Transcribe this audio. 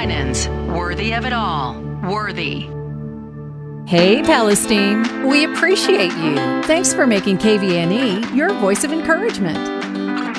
Winans. Worthy of it all. Worthy. Hey, Palestine. We appreciate you. Thanks for making KVNE your voice of encouragement.